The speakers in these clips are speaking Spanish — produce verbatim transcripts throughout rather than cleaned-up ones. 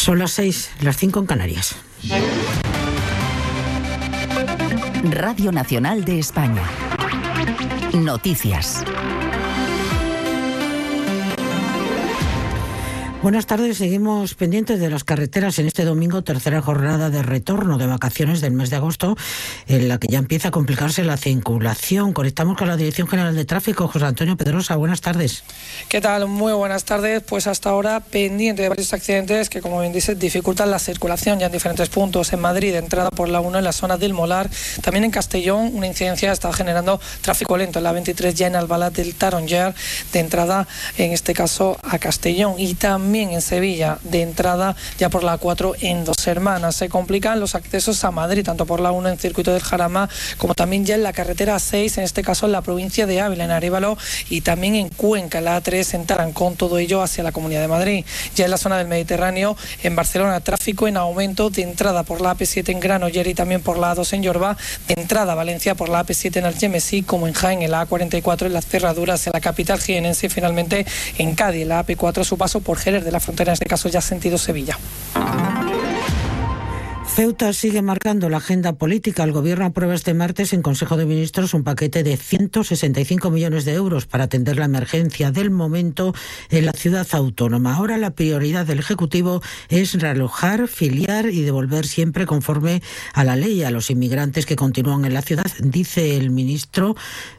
Son las seis, las cinco en Canarias. Radio Nacional de España. Noticias. Buenas tardes, seguimos pendientes de las carreteras en este domingo, tercera jornada de retorno de vacaciones del mes de agosto, en la que ya empieza a complicarse la circulación. Conectamos con la Dirección General de Tráfico, José Antonio Pedrosa. Buenas tardes. ¿Qué tal? Muy buenas tardes. Pues hasta ahora pendiente de varios accidentes que, como bien dice, dificultan la circulación ya en diferentes puntos. En Madrid, entrada por la uno en la zona del Molar. También en Castellón, una incidencia está generando tráfico lento en la veintitrés, ya en Albalat del Taronjer, de entrada, en este caso, a Castellón. Y también También en Sevilla, de entrada ya por la cuatro en Dos Hermanas. Se complican los accesos a Madrid, tanto por la uno en Circuito del Jarama, como también ya en la carretera A seis, en este caso en la provincia de Ávila, en Arévalo, y también en Cuenca, la A tres en Tarancón, todo ello hacia la Comunidad de Madrid. Ya en la zona del Mediterráneo, en Barcelona, tráfico en aumento, de entrada por la A P siete en Granollers y también por la A dos en Llorba, de entrada a Valencia por la A P siete en Algemesí, como en Jaén, en la A cuarenta y cuatro en las cerraduras en la capital jienense, y finalmente en Cádiz, la A P cuatro, su paso por Jerez de la Frontera, en este caso ya sentido Sevilla. Ceuta sigue marcando la agenda política. El Gobierno aprueba este martes en Consejo de Ministros un paquete de ciento sesenta y cinco millones de euros para atender la emergencia del momento en la ciudad autónoma. Ahora la prioridad del Ejecutivo es realojar, filiar y devolver siempre conforme a la ley a los inmigrantes que continúan en la ciudad, dice el ministro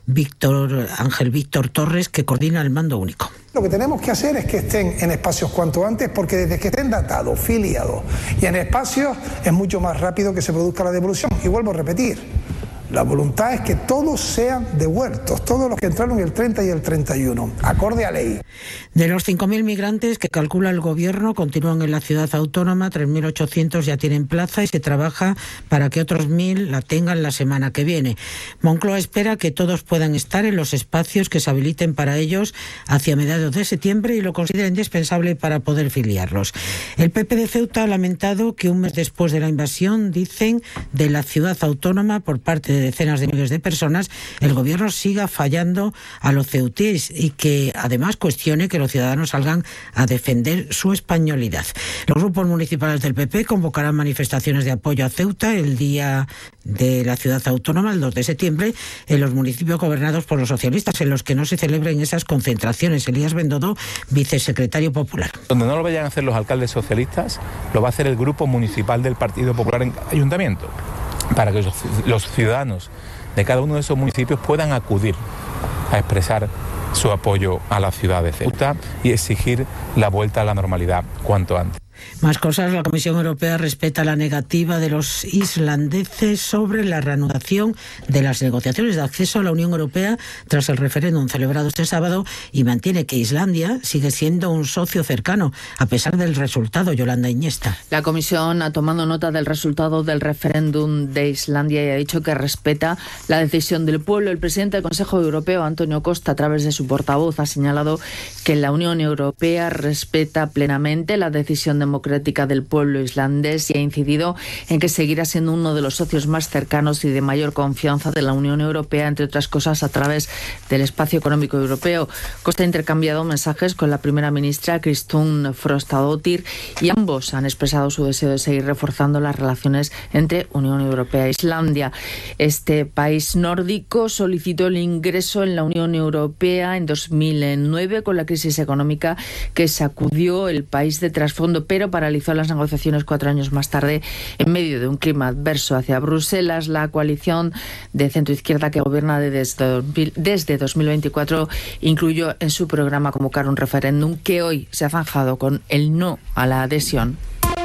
Víctor Ángel Víctor Torres, que coordina el mando único. Lo que tenemos que hacer es que estén en espacios cuanto antes, porque desde que estén datados, filiados y en espacios es mucho más rápido que se produzca la devolución. Y vuelvo a repetir, la voluntad es que todos sean devueltos, todos los que entraron el treinta y el treinta y uno, acorde a ley. De los cinco mil migrantes que calcula el Gobierno continúan en la ciudad autónoma, tres mil ochocientos ya tienen plaza y se trabaja para que otros mil la tengan la semana que viene. Moncloa espera que todos puedan estar en los espacios que se habiliten para ellos hacia mediados de septiembre y lo considera indispensable para poder filiarlos. El P P de Ceuta ha lamentado que un mes después de la invasión, dicen, de la ciudad autónoma por parte de decenas de miles de personas, el Gobierno siga fallando a los ceutíes y que además cuestione que los ciudadanos salgan a defender su españolidad. Los grupos municipales del P P convocarán manifestaciones de apoyo a Ceuta el día de la ciudad autónoma, el dos de septiembre, en los municipios gobernados por los socialistas, en los que no se celebren esas concentraciones. Elías Bendodo, vicesecretario popular. Donde no lo vayan a hacer los alcaldes socialistas, lo va a hacer el grupo municipal del Partido Popular en ayuntamiento, para que los ciudadanos de cada uno de esos municipios puedan acudir a expresar su apoyo a la ciudad de Ceuta y exigir la vuelta a la normalidad cuanto antes. Más cosas. La Comisión Europea respeta la negativa de los islandeses sobre la reanudación de las negociaciones de acceso a la Unión Europea tras el referéndum celebrado este sábado y mantiene que Islandia sigue siendo un socio cercano a pesar del resultado. Yolanda Iniesta. La Comisión ha tomado nota del resultado del referéndum de Islandia y ha dicho que respeta la decisión del pueblo. El presidente del Consejo Europeo, Antonio Costa, a través de su portavoz, ha señalado que la Unión Europea respeta plenamente la decisión de democrática del pueblo islandés y ha incidido en que seguirá siendo uno de los socios más cercanos y de mayor confianza de la Unión Europea, entre otras cosas a través del espacio económico europeo. Costa ha intercambiado mensajes con la primera ministra Kristrún Frostadóttir y ambos han expresado su deseo de seguir reforzando las relaciones entre Unión Europea e Islandia. Este país nórdico solicitó el ingreso en la Unión Europea en dos mil nueve con la crisis económica que sacudió el país de trasfondo, pero paralizó las negociaciones cuatro años más tarde en medio de un clima adverso hacia Bruselas. La coalición de centro-izquierda que gobierna desde, desde dos mil veinticuatro incluyó en su programa convocar un referéndum que hoy se ha zanjado con el no a la adhesión.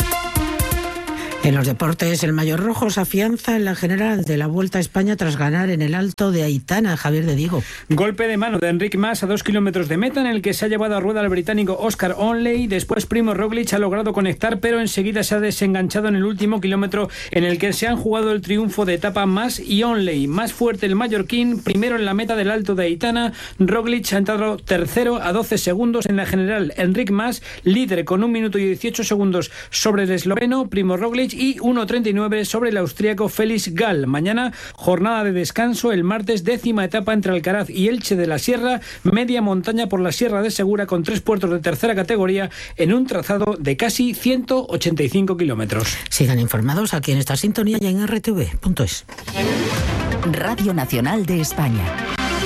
En los deportes, el Mayor Rojo se afianza en la general de la Vuelta a España tras ganar en el Alto de Aitana. Javier de Diego. Golpe de mano de Enric Mas a dos kilómetros de meta, en el que se ha llevado a rueda al británico Oscar Onley. Después Primo Roglic ha logrado conectar, pero enseguida se ha desenganchado en el último kilómetro, en el que se han jugado el triunfo de etapa Mas y Onley. Más fuerte el mallorquín, primero en la meta del Alto de Aitana. Roglic ha entrado tercero a doce segundos en la general. Enric Mas, líder con un minuto y dieciocho segundos sobre el esloveno. Primo Roglic Roglic y uno treinta y nueve sobre el austríaco Felix Gall. Mañana jornada de descanso, el martes décima etapa entre Alcaraz y Elche de la Sierra, media montaña por la Sierra de Segura con tres puertos de tercera categoría en un trazado de casi ciento ochenta y cinco kilómetros. Sigan informados aquí en esta sintonía y en R T V punto es. Radio Nacional de España.